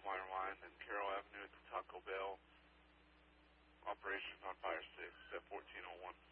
Minor Mine and Carroll Avenue at the Taco Bell. Operations on fire 6 at 1401.